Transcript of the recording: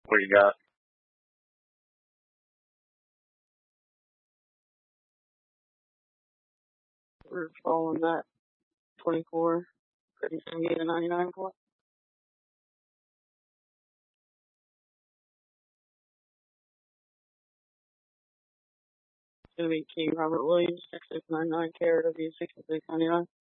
What do you got? We're following that 24, 78 to 99 point. It's going to be King Robert Williams, 6699 KRW 6699.